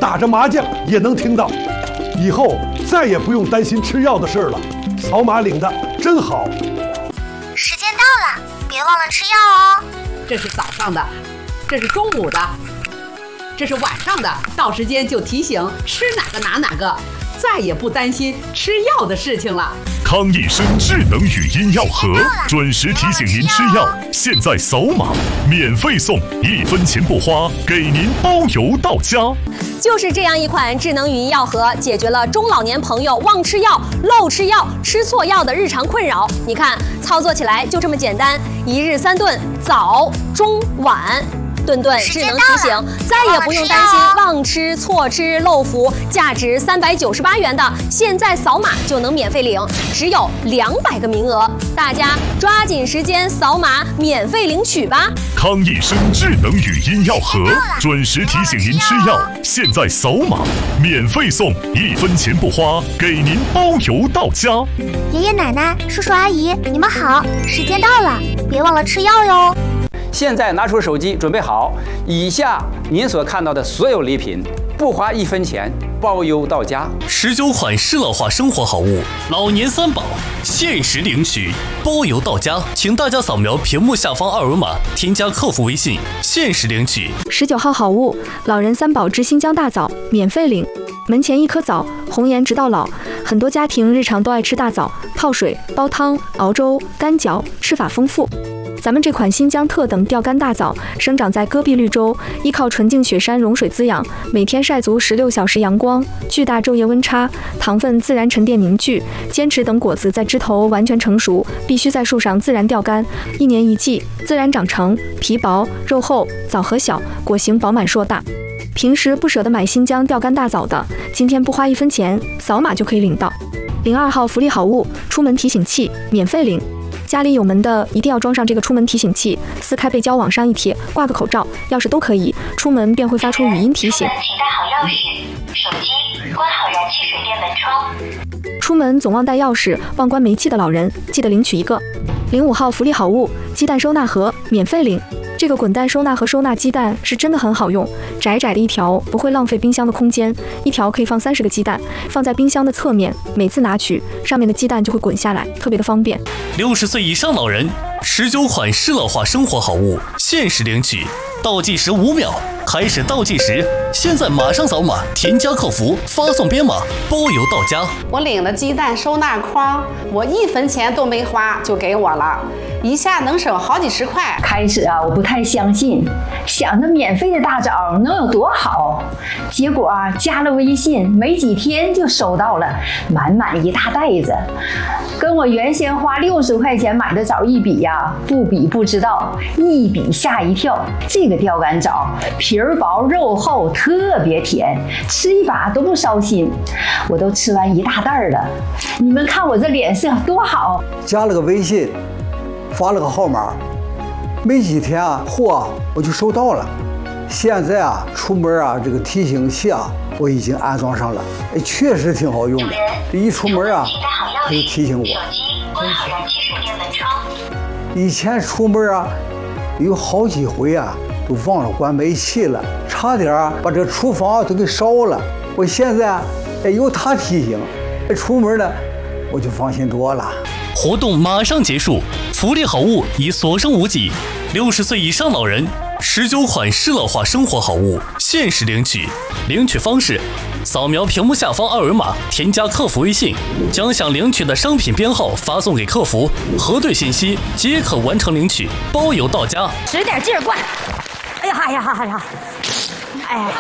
打着麻将也能听到。以后再也不用担心吃药的事了，扫码领的真好。 时间到了，别忘了吃药哦。 这是早上的，这是中午的，这是晚上的，到时间就提醒吃哪个拿哪个，再也不担心吃药的事情了。 康益生智能语音药盒，准时提醒您吃药。现在扫码免费送，1分钱不花，给您包邮到家。 就是这样一款智能语音药盒，解决了中老年朋友忘吃药、漏吃药、吃错药的日常困扰。你看，操作起来就这么简单，1日3顿，早、中、晚。顿顿智能提醒，再也不用担心忘吃、错吃、漏服。价值398元的，现在扫码就能免费领，只有200个名额，大家抓紧时间扫码免费领取吧。 康益生智能语音药盒，准时提醒您吃药。现在扫码免费送，1分钱不花，给您包邮到家。 爷爷奶奶、叔叔阿姨，你们好，时间到了，别忘了吃药哟。 现在拿出手机，准备好，以下您所看到的所有礼品，不花1分钱，包邮到家。 19款适老化生活好物，老年3宝，限时领取，包邮到家。请大家扫描屏幕下方2维码，添加客服微信，限时领取。 19号好物，老人3宝之新疆大枣，免费领。门前1颗枣，红颜直到老。很多家庭日常都爱吃大枣，泡水、煲汤、熬粥、干嚼，吃法丰富。咱们这款新疆特等钓竿大枣生长在戈壁绿洲，依靠纯净雪山融水滋养，每天晒足16小时阳光，巨大昼夜温差，糖分自然沉淀凝聚，坚持等果子在枝头完全成熟，必须在树上自然钓竿，1年1季，自然长成，皮薄肉厚，枣核小，果形饱满硕大。平时不舍得买新疆钓竿大枣的，今天不花1分钱，扫码就可以领到。02号福利好物，出门提醒器，免费领。家里有门的一定要装上这个出门提醒器，撕开背胶往上一贴，挂个口罩、钥匙都可以，出门便会发出语音提醒。 请带好钥匙、手机，关好燃气水电门窗。 出门总忘带钥匙、忘关煤气的老人，记得领取一个。05号福利好物，鸡蛋收纳盒，免费领。这个滚蛋收纳盒收纳鸡蛋是真的很好用，窄窄的一条不会浪费冰箱的空间，一条可以放30个鸡蛋，放在冰箱的侧面，每次拿取上面的鸡蛋就会滚下来，特别的方便。 60岁以上老人，19款适老化生活好物，限时领取，倒计时5秒，开始倒计时，现在马上扫码，添加客服，发送编码，包邮到家。 我领了鸡蛋收纳筐，我1分钱都没花就给我了，一下能省好几十块。 开始啊，我不太相信，想着免费的大枣能有多好，结果啊，加了微信没几天就收到了满满一大袋子，跟我原先花60块钱买的枣一比呀，不比不知道，一比吓一跳。这个钓竿枣皮儿薄肉厚，特别甜，吃一把都不烧心，我都吃完一大袋了。你们看我这脸色多好！ 加了个微信，发了个号码，没几天啊，货我就收到了。现在啊，出门啊，这个提醒器啊，我已经安装上了，哎，确实挺好用的。一出门啊，它就提醒我。 关好燃气水电门窗。 以前出门啊，有好几回啊，都忘了关煤气了，差点啊把这厨房都给烧了。我现在啊，有它提醒，出门呢我就放心多了。 活动马上结束，福利好物已所剩无几。60岁以上老人，19款适老化生活好物，限时领取。领取方式：扫描屏幕下方2维码，添加客服微信，将想领取的商品编号发送给客服，核对信息即可完成领取，包邮到家。 使点劲儿灌！哎呀哎呀哎呀！哎呀！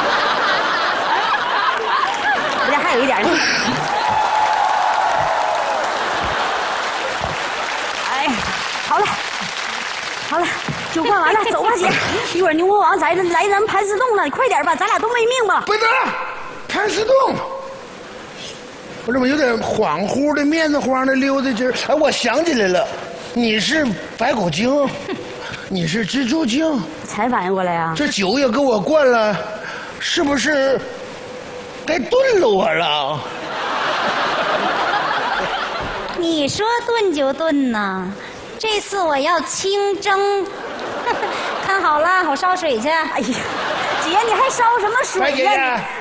我这还有一点呢。哎，好了，好了，酒灌完了，走吧，姐。一会儿牛魔王来咱们盘丝洞了，你快点吧，咱俩都没命吧。 别等了，盘丝洞。我怎么有点恍惚的、面子慌的溜达劲儿？哎，我想起来了，你是白骨精，你是蜘蛛精。 才反应过来呀！ 这酒也给我灌了，是不是该炖了我了？ 你说炖就炖呐，这次我要清蒸。看好了，我烧水去。哎呀，姐，你还烧什么水呀？